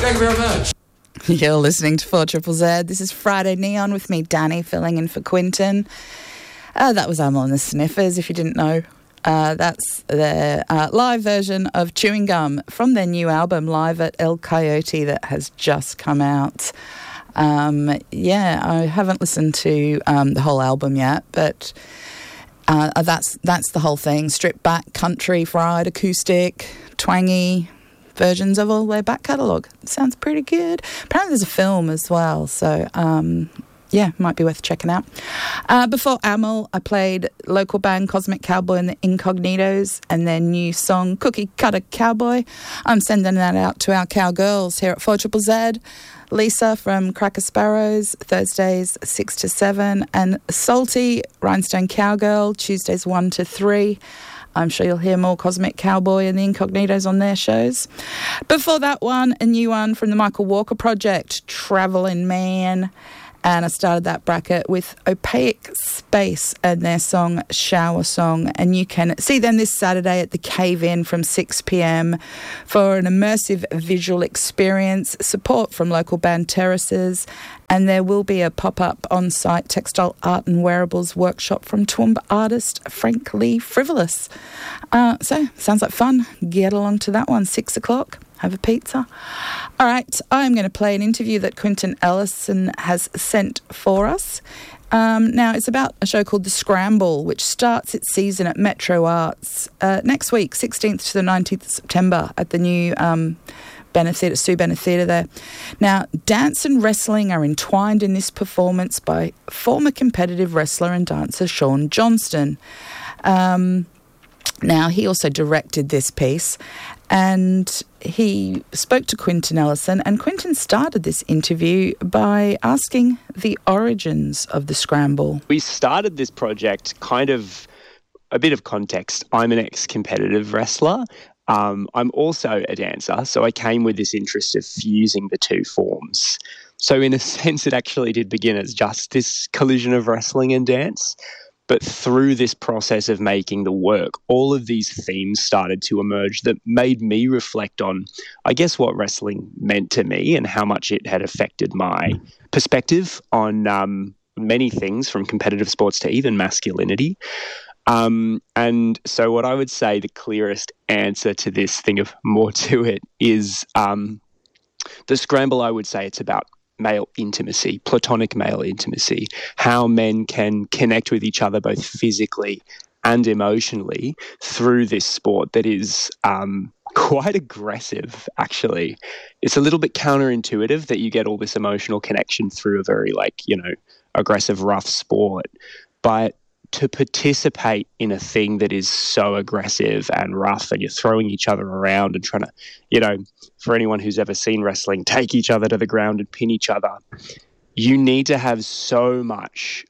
Thank you very much. You're listening to 4ZZZ. This is Friday Neon with me, Danny, filling in for Quinton. That was Amyl and the Sniffers, if you didn't know. That's their live version of Chewing Gum from their new album, Live at El Coyote, that has just come out. I haven't listened to the whole album yet, but that's the whole thing. Stripped back, country, fried, acoustic, twangy versions of all their back catalogue. Sounds pretty good. Apparently there's a film as well, so might be worth checking out. Before Amyl, I played local band Cosmic Cowboy and the Incognitos and their new song Cookie Cutter Cowboy. I'm sending that out to our cowgirls here at 4ZZZ. Lisa from Cracker Sparrows, Thursdays 6 to 7, and Salty, Rhinestone Cowgirl, Tuesdays 1 to 3. I'm sure you'll hear more Cosmic Cowboy and the Incognitos on their shows. Before that one, a new one from the Michael Walker Project, Travelling Man. And I started that bracket with Opaque Space and their song Shower Song. And you can see them this Saturday at the Cave Inn from 6 p.m. for an immersive visual experience, support from local band Terraces, and there will be a pop-up on-site textile art and wearables workshop from Toowoomba artist Frank Lee Frivolous. So, sounds like fun. Get along to that one, 6 o'clock. Have a pizza. All right, I'm going to play an interview that Quinton Ellison has sent for us. Now, it's about a show called The Scramble, which starts its season at Metro Arts next week, 16th to the 19th of September, at the new Sue Bennett Theatre there. Now, dance and wrestling are entwined in this performance by former competitive wrestler and dancer Sean Johnston. Now, he also directed this piece, and he spoke to Quinton Ellison, and Quinton started this interview by asking the origins of The Scramble. We started this project kind of a bit of context. I'm an ex-competitive wrestler. I'm also a dancer, so I came with this interest of fusing the two forms. So in a sense, it actually did begin as just this collision of wrestling and dance. But through this process of making the work, all of these themes started to emerge that made me reflect on, I guess, what wrestling meant to me and how much it had affected my perspective on many things, from competitive sports to even masculinity. And so what I would say the clearest answer to this thing of more to it is The Scramble, I would say it's about male intimacy, platonic male intimacy, how men can connect with each other both physically and emotionally through this sport that is quite aggressive, actually. It's a little bit counterintuitive that you get all this emotional connection through a very, aggressive, rough sport. But to participate in a thing that is so aggressive and rough, and you're throwing each other around and trying to, for anyone who's ever seen wrestling, take each other to the ground and pin each other, you need to have so much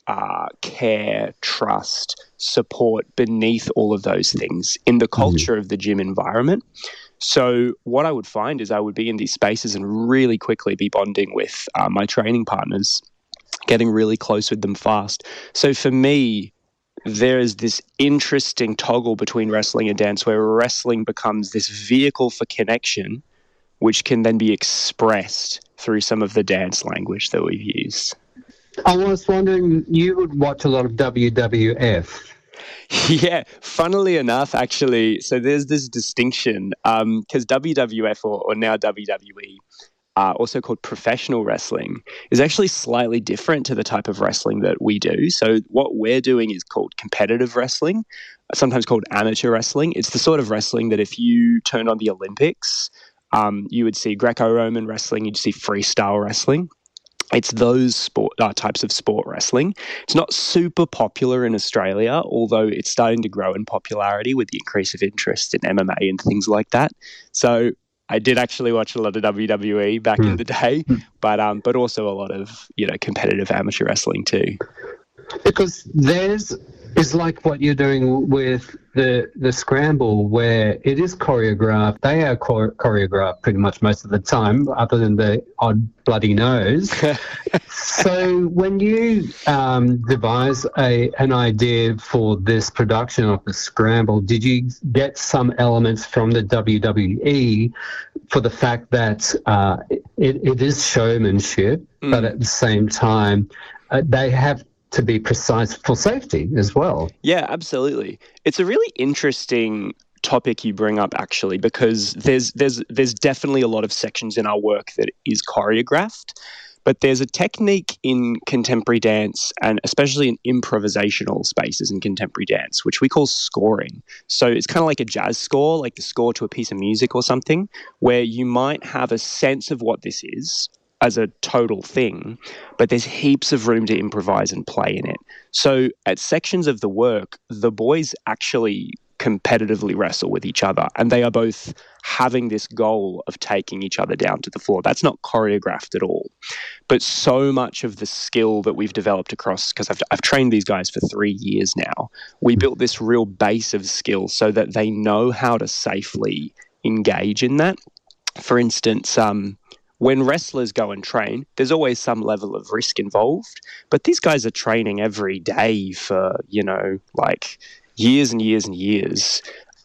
care, trust, support beneath all of those things in the culture of the gym environment. So what I would find is I would be in these spaces and really quickly be bonding with my training partners, getting really close with them fast. So for me, there is this interesting toggle between wrestling and dance where wrestling becomes this vehicle for connection, which can then be expressed through some of the dance language that we've used. I was wondering, you would watch a lot of WWF. Yeah, funnily enough, actually, so there's this distinction because WWF or now WWE, also called professional wrestling, is actually slightly different to the type of wrestling that we do. So what we're doing is called competitive wrestling, sometimes called amateur wrestling. It's the sort of wrestling that if you turned on the Olympics, you would see Greco-Roman wrestling, you'd see freestyle wrestling. It's those types of sport wrestling. It's not super popular in Australia, although it's starting to grow in popularity with the increase of interest in MMA and things like that. So I did actually watch a lot of WWE back in the day, but also a lot of competitive amateur wrestling too. Because theirs is like what you're doing with the Scramble, where it is choreographed. They are choreographed pretty much most of the time, other than the odd bloody nose. So when you devise an idea for this production of the Scramble, did you get some elements from the WWE for the fact that it is showmanship, but at the same time, they have to be precise for safety as well. Yeah, absolutely. It's a really interesting topic you bring up, actually, because there's definitely a lot of sections in our work that is choreographed, but there's a technique in contemporary dance, and especially in improvisational spaces in contemporary dance, which we call scoring. So it's kind of like a jazz score, like the score to a piece of music or something, where you might have a sense of what this is as a total thing, but there's heaps of room to improvise and play in it. So at sections of the work, the boys actually competitively wrestle with each other, and they are both having this goal of taking each other down to the floor. That's not choreographed at all. But so much of the skill that we've developed across, because I've trained these guys for 3 years now, we built this real base of skill so that they know how to safely engage in that. For instance, when wrestlers go and train, there's always some level of risk involved, but these guys are training every day for, like years and years and years.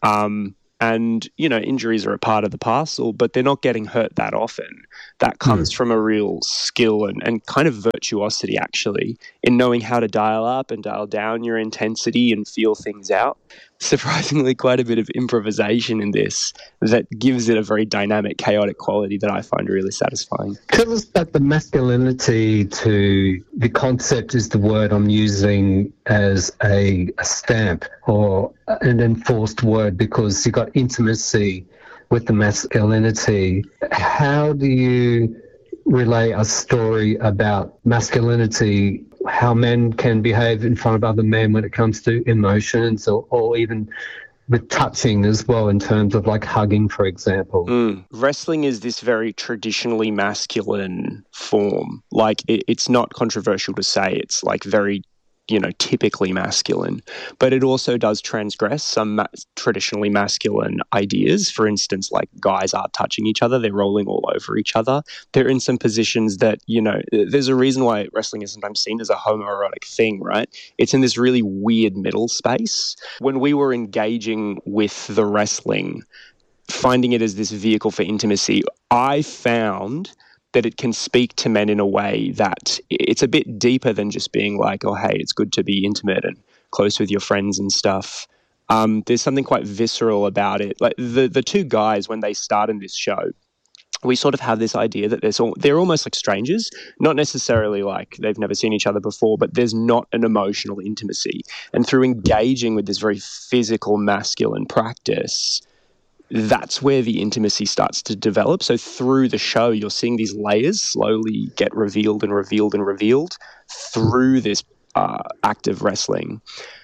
And, injuries are a part of the parcel, but they're not getting hurt that often. That comes from a real skill and kind of virtuosity, actually, in knowing how to dial up and dial down your intensity and feel things out. Surprisingly, quite a bit of improvisation in this that gives it a very dynamic, chaotic quality that I find really satisfying. Tell us about the masculinity to the concept is the word I'm using as a stamp or an enforced word, because you've got intimacy with the masculinity. How do you relay a story about masculinity, how men can behave in front of other men when it comes to emotions, or even with touching as well, in terms of like hugging, for example? Wrestling is this very traditionally masculine form. Like it's not controversial to say it's like very typically masculine, but it also does transgress some traditionally masculine ideas. For instance, like guys are touching each other, they're rolling all over each other. They're in some positions that, there's a reason why wrestling is sometimes seen as a homoerotic thing, right? It's in this really weird middle space. When we were engaging with the wrestling, finding it as this vehicle for intimacy, I found that it can speak to men in a way that it's a bit deeper than just being like, oh, hey, it's good to be intimate and close with your friends and stuff. There's something quite visceral about it. Like the two guys, when they start in this show, we sort of have this idea that they're almost like strangers, not necessarily like they've never seen each other before, but there's not an emotional intimacy. And through engaging with this very physical masculine practice, that's where the intimacy starts to develop. So through the show, you're seeing these layers slowly get revealed and revealed and revealed through this act of wrestling.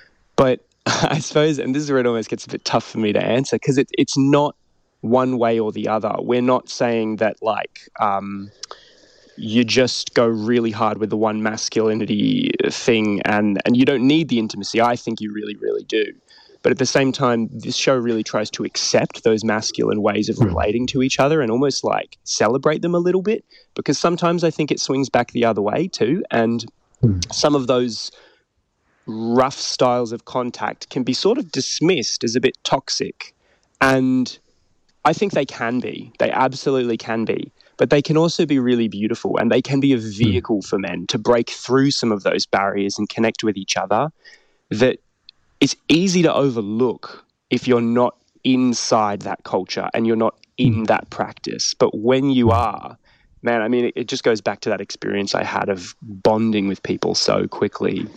But I suppose, and this is where it almost gets a bit tough for me to answer, because it's not one way or the other. We're not saying that like you just go really hard with the one masculinity thing and you don't need the intimacy. I think you really, really do. But at the same time, this show really tries to accept those masculine ways of relating to each other and almost like celebrate them a little bit, because sometimes I think it swings back the other way too. And some of those rough styles of contact can be sort of dismissed as a bit toxic. And I think they can be. They absolutely can be. But they can also be really beautiful, and they can be a vehicle for men to break through some of those barriers and connect with each other that it's easy to overlook if you're not inside that culture and you're not in that practice. But when you are, man, I mean, it just goes back to that experience I had of bonding with people so quickly,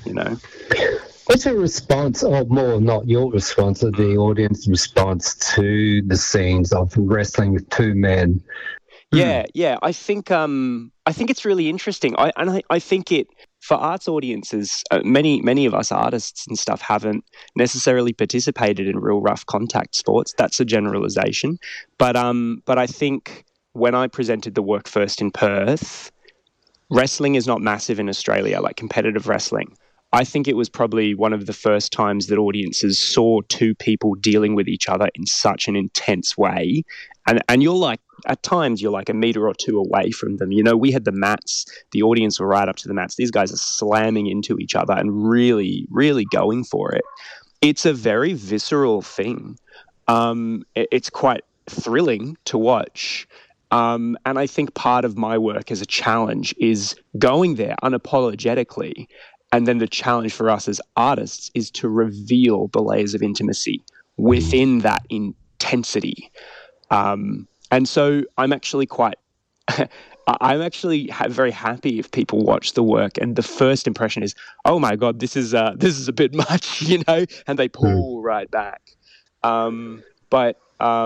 What's your response, or more not your response, or the audience response to the scenes of wrestling with two men? Yeah. I think it's really interesting. I think it, for arts audiences, many of us artists and stuff haven't necessarily participated in real rough contact sports. That's a generalization, but I think when I presented the work first in Perth, wrestling is not massive in Australia, like competitive wrestling. I think it was probably one of the first times that audiences saw two people dealing with each other in such an intense way. And you're like, at times you're like a meter or two away from them. We had the mats, the audience were right up to the mats. These guys are slamming into each other and really, really going for it. It's a very visceral thing. It's quite thrilling to watch. And I think part of my work as a challenge is going there unapologetically. And then the challenge for us as artists is to reveal the layers of intimacy within that intensity. And so I'm actually very happy if people watch the work and the first impression is, oh my God, this is a bit much, and they pull right back. But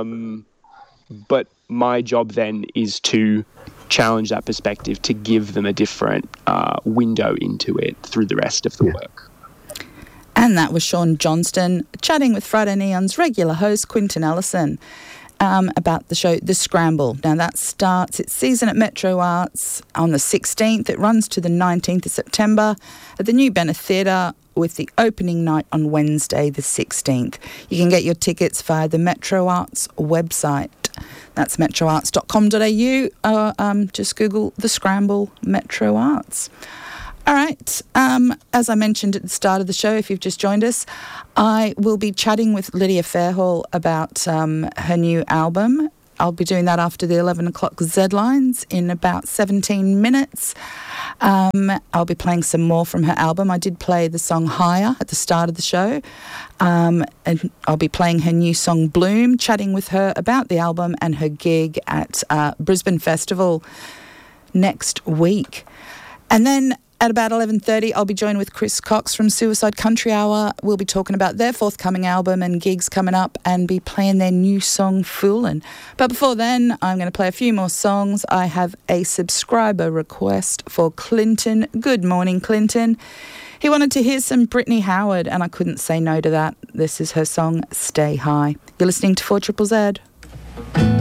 my job then is to challenge that perspective, to give them a different window into it through the rest of the work. And that was Sean Johnston chatting with Friday Neon's regular host, Quinton Ellison, about the show The Scramble. Now, that starts its season at Metro Arts on the 16th. It runs to the 19th of September at the New Bennett Theatre, with the opening night on Wednesday, the 16th. You can get your tickets via the Metro Arts website. That's metroarts.com.au, or just Google The Scramble Metro Arts. All right, as I mentioned at the start of the show, if you've just joined us, I will be chatting with Lydia Fairhall about her new album. I'll be doing that after the 11 o'clock Z-Lines in about 17 minutes. I'll be playing some more from her album. I did play the song Higher at the start of the show. And I'll be playing her new song Bloom, chatting with her about the album and her gig at Brisbane Festival next week. And then at about 11:30, I'll be joined with Chris Cox from Suicide Country Hour. We'll be talking about their forthcoming album and gigs coming up, and be playing their new song, Foolin'. But before then, I'm going to play a few more songs. I have a subscriber request for Clinton. Good morning, Clinton. He wanted to hear some Brittany Howard, and I couldn't say no to that. This is her song, Stay High. You're listening to 4ZZZ.